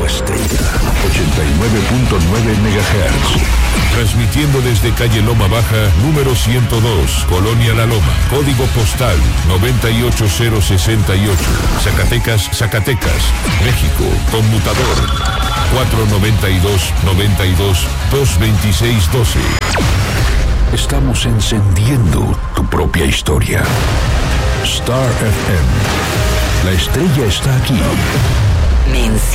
estrella. 89.9 MHz. Transmitiendo desde calle Loma Baja, número 102, Colonia La Loma. Código postal 98068. Zacatecas, Zacatecas, México. Conmutador 492-92-226-12. Estamos encendiendo tu propia historia. Star FM. La estrella está aquí.